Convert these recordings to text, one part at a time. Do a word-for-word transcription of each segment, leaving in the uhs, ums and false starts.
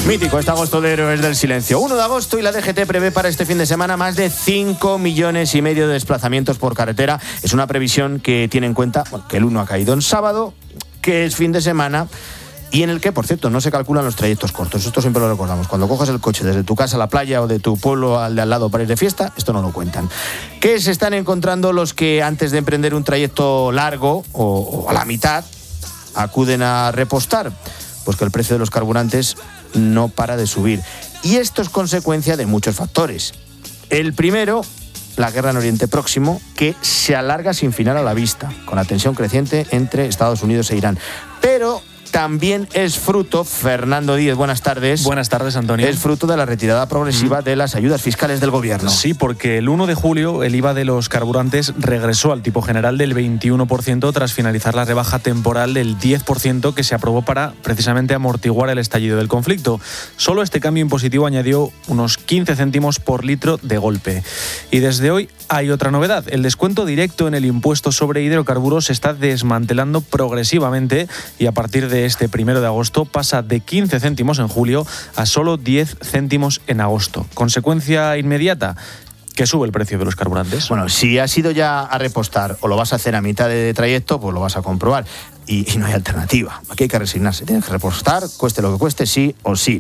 Mítico este agosto de Héroes del Silencio. uno de agosto y la D G T prevé para este fin de semana más de cinco millones y medio de desplazamientos por carretera. Es una previsión que tiene en cuenta bueno, que el uno ha caído en sábado, que es fin de semana y en el que, por cierto, no se calculan los trayectos cortos. Esto siempre lo recordamos. Cuando cojas el coche desde tu casa a la playa o de tu pueblo al de al lado para ir de fiesta, esto no lo cuentan. ¿Qué se están encontrando los que antes de emprender un trayecto largo o, o a la mitad acuden a repostar? Pues que el precio de los carburantes no para de subir. Y esto es consecuencia de muchos factores. El primero, la guerra en Oriente Próximo, que se alarga sin final a la vista, con la tensión creciente entre Estados Unidos e Irán. Pero también es fruto, Fernando Díez, buenas tardes. Buenas tardes, Antonio. Es fruto de la retirada progresiva mm. de las ayudas fiscales del gobierno. Sí, porque el uno de julio el I V A de los carburantes regresó al tipo general del veintiuno por ciento tras finalizar la rebaja temporal del diez por ciento que se aprobó para precisamente amortiguar el estallido del conflicto. Solo este cambio impositivo añadió unos quince céntimos por litro de golpe. Y desde hoy hay otra novedad. El descuento directo en el impuesto sobre hidrocarburos se está desmantelando progresivamente y a partir de este primero de agosto pasa de quince céntimos en julio a solo diez céntimos en agosto. Consecuencia inmediata, que sube el precio de los carburantes. Bueno, si has ido ya a repostar o lo vas a hacer a mitad de trayecto, pues lo vas a comprobar. Y, y no hay alternativa. Aquí hay que resignarse. Tienes que repostar, cueste lo que cueste, sí o sí.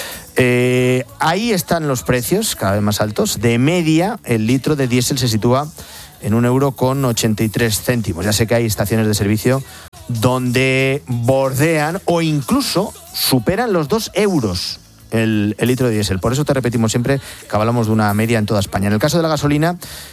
Eh, ahí están los precios, cada vez más altos. De media, el litro de diésel se sitúa en un euro con ochenta y tres céntimos. Ya sé que hay estaciones de servicio donde bordean o incluso superan los dos euros el, el litro de diésel. Por eso te repetimos siempre que hablamos de una media en toda España. En el caso de la gasolina,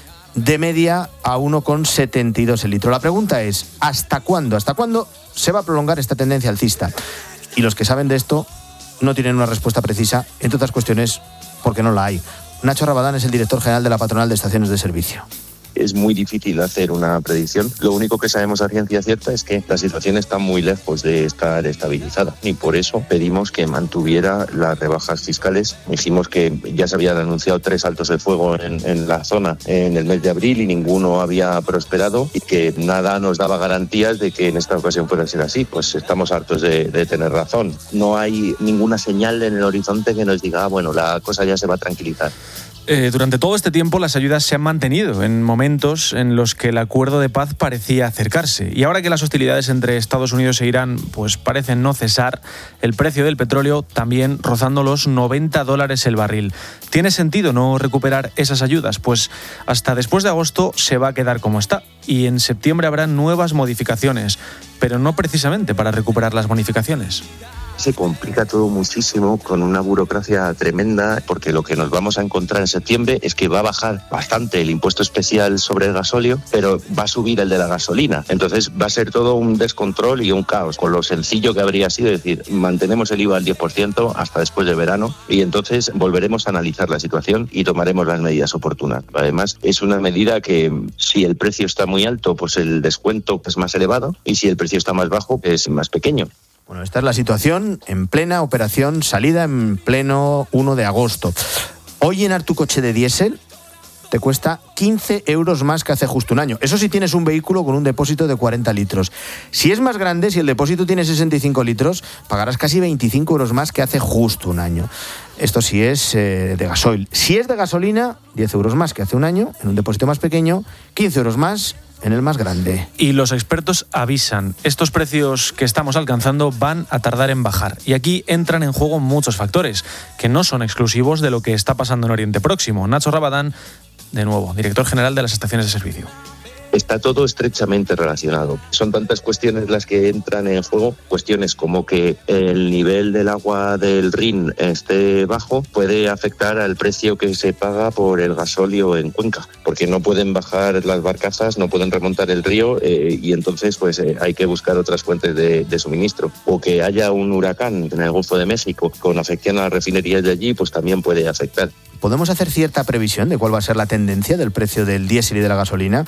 de media a uno con setenta y dos el litro. La pregunta es, ¿hasta cuándo? ¿Hasta cuándo se va a prolongar esta tendencia alcista? Y los que saben de esto no tienen una respuesta precisa, entre otras cuestiones, porque no la hay. Nacho Rabadán es el director general de la Patronal de Estaciones de Servicio. Es muy difícil hacer una predicción. Lo único que sabemos a ciencia cierta es que la situación está muy lejos de estar estabilizada y por eso pedimos que mantuviera las rebajas fiscales. Dijimos que ya se habían anunciado tres altos de fuego en, en la zona en el mes de abril y ninguno había prosperado y que nada nos daba garantías de que en esta ocasión fuera a ser así. Pues estamos hartos de, de tener razón. No hay ninguna señal en el horizonte que nos diga, ah, bueno, la cosa ya se va a tranquilizar. Eh, durante todo este tiempo las ayudas se han mantenido en momentos en los que el acuerdo de paz parecía acercarse. Y ahora que las hostilidades entre Estados Unidos e Irán pues parecen no cesar, el precio del petróleo también rozando los noventa dólares el barril. ¿Tiene sentido no recuperar esas ayudas? Pues hasta después de agosto se va a quedar como está. Y en septiembre habrá nuevas modificaciones, pero no precisamente para recuperar las bonificaciones. Se complica todo muchísimo con una burocracia tremenda porque lo que nos vamos a encontrar en septiembre es que va a bajar bastante el impuesto especial sobre el gasóleo, pero va a subir el de la gasolina. Entonces va a ser todo un descontrol y un caos, con lo sencillo que habría sido decir, mantenemos el I V A al diez por ciento hasta después del verano y entonces volveremos a analizar la situación y tomaremos las medidas oportunas. Además, es una medida que si el precio está muy alto, pues el descuento es más elevado y si el precio está más bajo, es más pequeño. Bueno, esta es la situación en plena operación salida en pleno uno de agosto. Hoy llenar tu coche de diésel te cuesta quince euros más que hace justo un año. Eso si tienes un vehículo con un depósito de cuarenta litros. Si es más grande, si el depósito tiene sesenta y cinco litros, pagarás casi veinticinco euros más que hace justo un año. Esto sí es eh, de gasoil. Si es de gasolina, diez euros más que hace un año, en un depósito más pequeño, quince euros más en el más grande. Y los expertos avisan, estos precios que estamos alcanzando van a tardar en bajar. Y aquí entran en juego muchos factores, que no son exclusivos de lo que está pasando en Oriente Próximo. Nacho Rabadán, de nuevo, director general de las estaciones de servicio. Está todo estrechamente relacionado. Son tantas cuestiones las que entran en juego, cuestiones como que el nivel del agua del Rin esté bajo puede afectar al precio que se paga por el gasóleo en Cuenca, porque no pueden bajar las barcazas, no pueden remontar el río eh, y entonces pues eh, hay que buscar otras fuentes de, de suministro. O que haya un huracán en el Golfo de México con afección a las refinerías de allí, pues también puede afectar. ¿Podemos hacer cierta previsión de cuál va a ser la tendencia del precio del diésel y de la gasolina?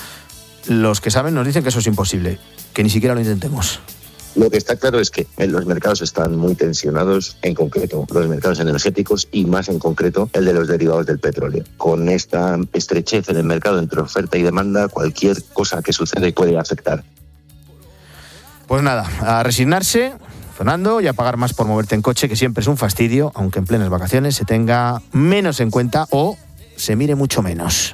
Los que saben nos dicen que eso es imposible, que ni siquiera lo intentemos. Lo que está claro es que los mercados están muy tensionados, en concreto los mercados energéticos y más en concreto el de los derivados del petróleo. Con esta estrechez en el mercado entre oferta y demanda, cualquier cosa que sucede puede afectar. Pues nada, a resignarse. sonando, y a pagar más por moverte en coche, que siempre es un fastidio, aunque en plenas vacaciones se tenga menos en cuenta o se mire mucho menos.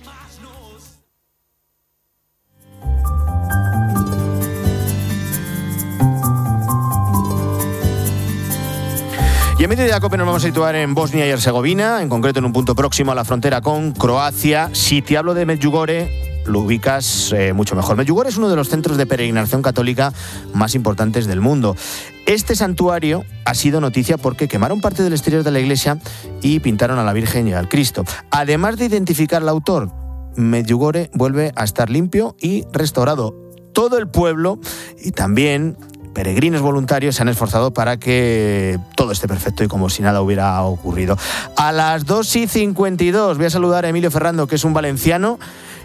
Y en medio de la COPE nos vamos a situar en Bosnia y Herzegovina, en concreto en un punto próximo a la frontera con Croacia. Si te hablo de Medjugorje, lo ubicas eh, mucho mejor. Medjugorje es uno de los centros de peregrinación católica más importantes del mundo. Este santuario ha sido noticia porque quemaron parte del exterior de la iglesia y pintaron a la Virgen y al Cristo. Además de identificar al autor, Medjugorje vuelve a estar limpio y restaurado. Todo el pueblo y también peregrinos voluntarios se han esforzado para que todo esté perfecto y como si nada hubiera ocurrido. A las dos y cincuenta y dos voy a saludar a Emilio Ferrando, que es un valenciano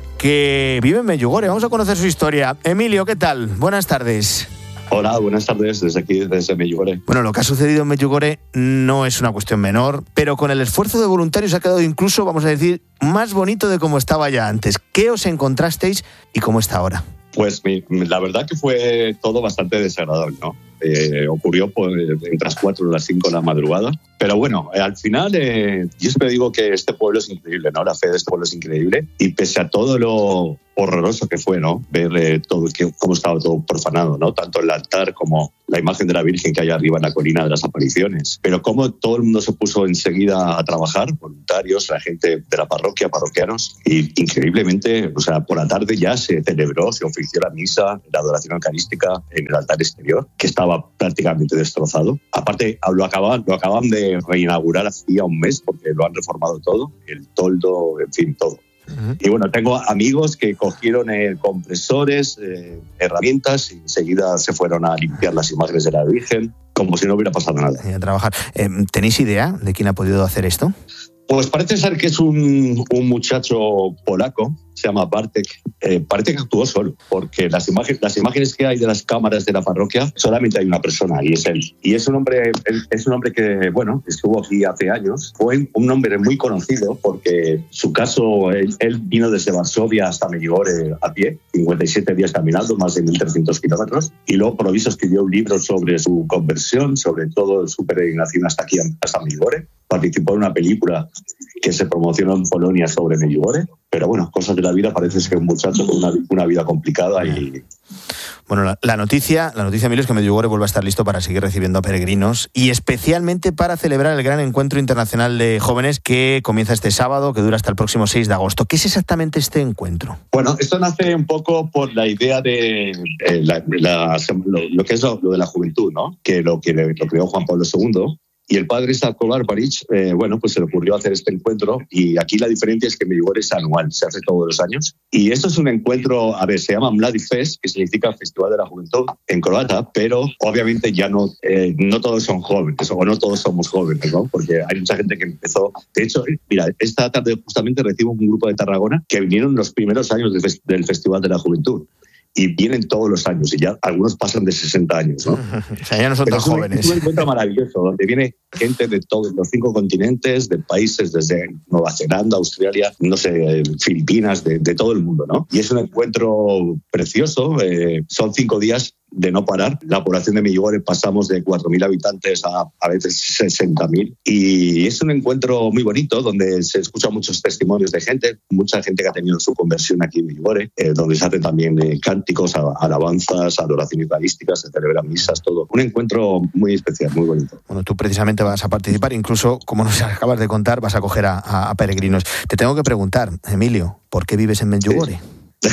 que vive en Medjugorje. Vamos a conocer su historia. Emilio, ¿qué tal? Buenas tardes. Hola, buenas tardes desde aquí, desde Medjugorje. Bueno, lo que ha sucedido en Medjugorje no es una cuestión menor, pero con el esfuerzo de voluntarios ha quedado incluso, vamos a decir, más bonito de como estaba ya antes. ¿Qué os encontrasteis y cómo está ahora? Pues mi, la verdad que fue todo bastante desagradable, ¿no? Eh, ocurrió por, entre las cuatro y las cinco de la madrugada. Pero bueno, eh, al final eh, yo siempre digo que este pueblo es increíble, ¿no? La fe de este pueblo es increíble. Y pese a todo lo horroroso que fue, ¿no? Ver eh, todo, que, cómo estaba todo profanado, ¿no? Tanto el altar como la imagen de la Virgen que hay arriba en la colina de las apariciones. Pero cómo todo el mundo se puso enseguida a trabajar, voluntarios, la gente de la parroquia, parroquianos. Y increíblemente, o sea, por la tarde ya se celebró, se ofició la misa, la adoración eucarística en el altar exterior, que estaba prácticamente destrozado. Aparte, lo acaban, lo acaban de reinaugurar hacía un mes porque lo han reformado todo, el toldo, en fin, todo. Uh-huh. Y bueno, tengo amigos que cogieron eh, compresores, eh, herramientas y enseguida se fueron a limpiar las imágenes de la Virgen como si no hubiera pasado nada. Y a trabajar. Eh, ¿Tenéis idea de quién ha podido hacer esto? Pues parece ser que es un, un muchacho polaco, se llama Bartek. Eh, parece que actuó solo, porque las imágenes, las imágenes que hay de las cámaras de la parroquia, solamente hay una persona y es él. Y es un hombre, es un hombre que, bueno, estuvo aquí hace años. Fue un hombre muy conocido porque su caso, él, él vino desde Varsovia hasta Medjugorje a pie, cincuenta y siete días caminando, más de mil trescientos kilómetros. Y luego, por lo visto, escribió un libro sobre su conversión, sobre todo su peregrinación hasta aquí, hasta Medjugorje. Participó en una película que se promocionó en Polonia sobre Medjugorje. Pero bueno, cosas de la vida, parece que es un muchacho con una, una vida complicada y... Bueno, la, la noticia, la noticia, Emilio, es que Medjugorje vuelve a estar listo para seguir recibiendo a peregrinos y especialmente para celebrar el gran encuentro internacional de jóvenes que comienza este sábado, que dura hasta el próximo seis de agosto. ¿Qué es exactamente este encuentro? Bueno, esto nace un poco por la idea de eh, la, la, lo, lo que es lo, lo de la juventud, ¿no? Que lo que lo creó Juan Pablo segundo. Y el padre Slavko Barbaric, eh, bueno, pues se le ocurrió hacer este encuentro y aquí la diferencia es que Medjugorje es anual, se hace todos los años. Y esto es un encuentro, a ver, se llama Mladi Fest, que significa Festival de la Juventud en croata, pero obviamente ya no, eh, no todos son jóvenes, o no todos somos jóvenes, ¿no? Porque hay mucha gente que empezó... De hecho, mira, esta tarde justamente recibo un grupo de Tarragona que vinieron los primeros años del, fest- del Festival de la Juventud. Y vienen todos los años, y ya algunos pasan de sesenta años, ¿no? O sea, ya no son tan jóvenes. Es un encuentro maravilloso, donde viene gente de todos los cinco continentes, de países desde Nueva Zelanda, Australia, no sé, Filipinas, de, de todo el mundo, ¿no? Y es un encuentro precioso, eh, son cinco días de no parar. La población de Medjugorje pasamos de cuatro mil habitantes a a veces sesenta mil. Y es un encuentro muy bonito donde se escuchan muchos testimonios de gente, mucha gente que ha tenido su conversión aquí en Medjugorje, eh, donde se hacen también eh, cánticos, alabanzas, adoración eucarística, se celebran misas, todo. Un encuentro muy especial, muy bonito. Bueno, tú precisamente vas a participar, incluso, como nos acabas de contar, vas a acoger a, a, a peregrinos. Te tengo que preguntar, Emilio, ¿por qué vives en Medjugorje? Sí.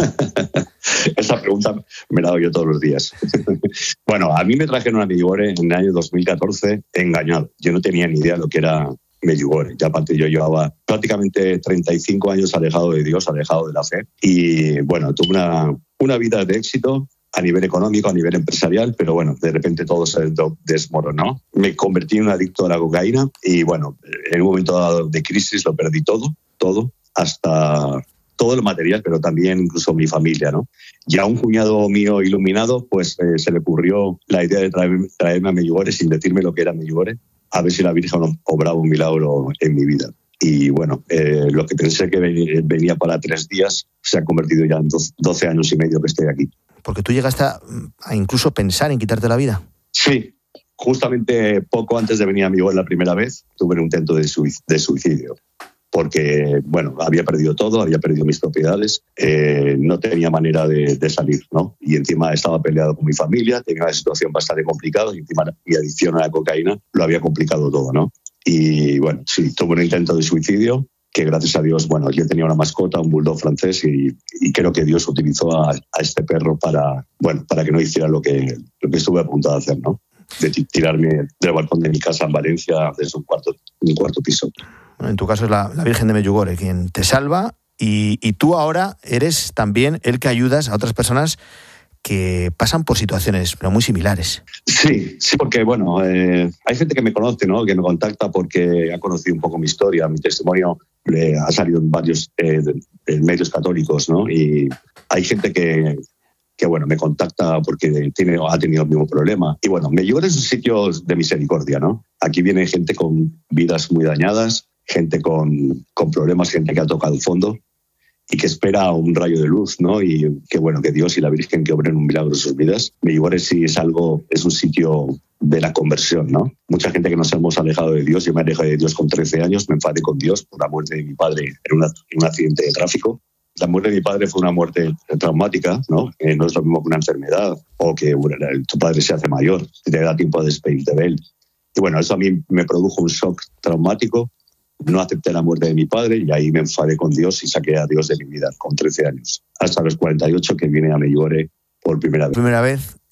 Esa pregunta me la doy yo todos los días. Bueno, a mí me trajeron a Medjugorje en el año dos mil catorce engañado. Yo no tenía ni idea de lo que era Medjugorje. Ya aparte yo llevaba prácticamente treinta y cinco años alejado de Dios, alejado de la fe. Y bueno, tuve una, una vida de éxito a nivel económico, a nivel empresarial, pero bueno, de repente todo se desmoronó. Me convertí en un adicto a la cocaína y bueno, en un momento dado de crisis lo perdí todo, todo, hasta... todo lo material, pero también incluso mi familia, ¿no? Y a un cuñado mío iluminado, pues eh, se le ocurrió la idea de traerme, traerme a Medjugorje sin decirme lo que era Medjugorje, a ver si la Virgen obraba un milagro en mi vida. Y bueno, eh, lo que pensé que venía para tres días se ha convertido ya en doce años y medio que estoy aquí. Porque tú llegaste a, a incluso pensar en quitarte la vida. Sí, justamente poco antes de venir a Medjugorje la primera vez, tuve un intento de suicidio. Porque, bueno, había perdido todo, había perdido mis propiedades, eh, no tenía manera de, de salir, ¿no? Y encima estaba peleado con mi familia, tenía una situación bastante complicada y encima mi adicción a la cocaína lo había complicado todo, ¿no? Y, bueno, sí, tuve un intento de suicidio que, gracias a Dios, bueno, yo tenía una mascota, un bulldog francés, y, y creo que Dios utilizó a, a este perro para, bueno, para que no hiciera lo que, lo que estuve a punto de hacer, ¿no? De tirarme del balcón de mi casa en Valencia desde un cuarto, un cuarto piso. En tu caso es la, la Virgen de Medjugorje quien te salva y, y tú ahora eres también el que ayudas a otras personas que pasan por situaciones pero muy similares. Sí, sí, porque bueno, eh, hay gente que me conoce, ¿no? Que me contacta porque ha conocido un poco mi historia, mi testimonio eh, ha salido en varios eh, de, de medios católicos, ¿no? Y hay gente que que bueno, me contacta porque tiene, ha tenido el mismo problema. Y bueno, Medjugorje es un sitio de misericordia, ¿no? Aquí viene gente con vidas muy dañadas, gente con, con problemas, gente que ha tocado el fondo y que espera un rayo de luz, ¿no? Y que bueno, que Dios y la Virgen que obren un milagro en sus vidas. Medjugorje sí es algo, es un sitio de la conversión, ¿no? Mucha gente que nos hemos alejado de Dios, yo me alejé de Dios con trece años, me enfadé con Dios por la muerte de mi padre en, una, en un accidente de tráfico. La muerte de mi padre fue una muerte traumática, ¿no? Eh, no es lo mismo que una enfermedad o que bueno, tu padre se hace mayor, te da tiempo a despedirte de él. Y bueno, eso a mí me produjo un shock traumático. No acepté la muerte de mi padre y ahí me enfadé con Dios y saqué a Dios de mi vida con trece años. Hasta los cuarenta y ocho que vine a Medjugorje por primera vez. Primera vez